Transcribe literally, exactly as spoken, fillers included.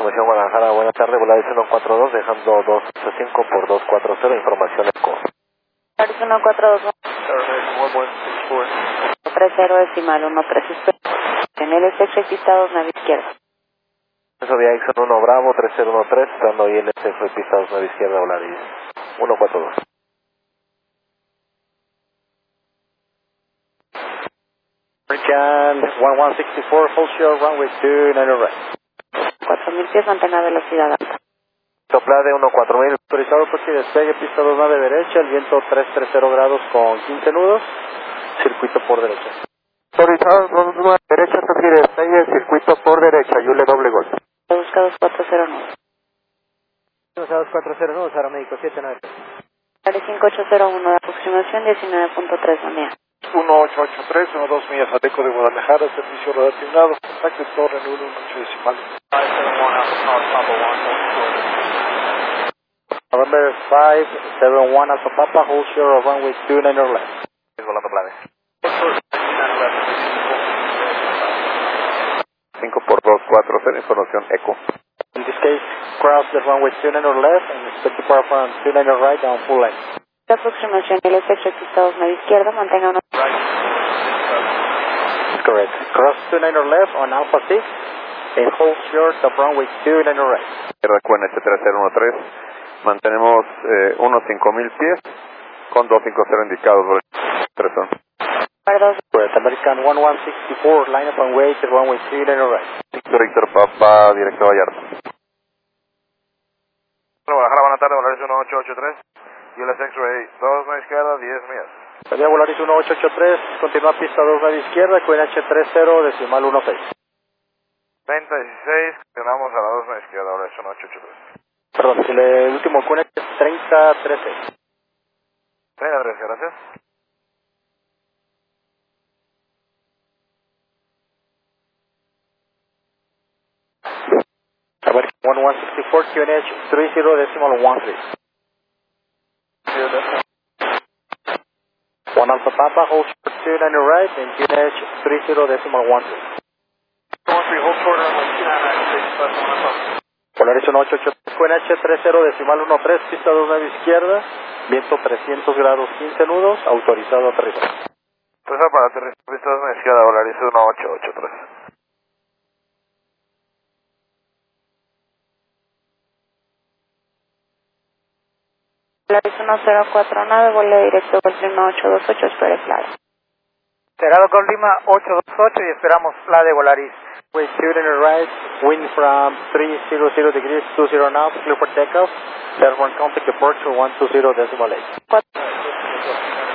información Guadalajara, buenas tardes, Volaris uno cuatro dos, dejando dos cinco por dos cuatro cero, información ECO. Volaris uno cuatro dos, tres cero decimal uno tres, en el S X pista dos, nave izquierda. Eso de Exxon uno Bravo, tres cero uno tres, dando I L S, fue pista dos, nave izquierda, Volaris uno cuatro dos. American one one six four, full shell, runway two, nine right. cuatro mil pies, mantenga velocidad alta. Sopla de uno cuatro mil. Autorizado porque despegue, pista dos, nave derecha, el viento trescientos treinta grados con quince nudos, circuito por derecha. Autorizado dos nueve derecha, prefiere despegue, circuito por derecha, Yule doble gol. Busca dos cuatro cero nueve. Busca dos cuatro cero nueve, Sara Médico siete nueve. Volaris cinco ocho cero uno, de aproximación diecinueve punto tres, manea. uno ocho ocho tres, uno dos millas a Eco de Guadalajara, servicio radar asignado, contacto torre en uno ocho decimal. November five seven one Alpha Papa, hold shore of runway two, nine left. Volando planes. cinco por dos cuatro cero, información ECO. In this case, cross the runway two, nine left and expect to power from two, nine right down full length. De aproximación, el S X pista dos, nave izquierda, mantenga una... That's correct. Cross two, nine left on Alpha six and hold short of runway two, nine right. R Q N H tres cero uno tres, mantenemos eh, unos cinco mil pies con dos cinco cero indicados. tres son. Perdón. Correct. American one one six four, line up and wait, runway two, nine right. Víctor Papa, directo Vallarta. Guadalajara, buenas tardes, Volaris uno ocho ocho tres, U L S X-Ray dos, nave izquierda, diez millas. Salida Volaris uno ocho ocho tres, continúa pista dos, nave izquierda, Q N H tres cero, decimal uno seis. treinta dieciséis, continuamos a la dos, nave izquierda, Volaris uno ocho ocho tres. Perdón, si le, el último Q N H es treinta trece. treinta trece, gracias. one one six four, Q N H three zero decimal one three. one Alpha Papa, hold short two, nine right, and Q N H three zero decimal one three. one three, hold short on two nine nine six, that's one Alpha. Polaris uno ocho ocho tres, Q N H tres cero decimal uno tres, pista dos, nave izquierda, viento trescientos grados, quince nudos, autorizado a aterrizar. Autorizado para aterrizar, pista dos, nave izquierda, Volaris uno ocho ocho tres. Volaris uno cero cuatro nueve, vuelo directo Golf uno ocho dos ocho, espere flag. Cerrado con Lima ocho dos ocho y esperamos la de Volaris. Way two in right, wind from three hundred degrees, two zero knots, clear for takeoff. Airborne contact departure one two zero decimal eight. cuatro.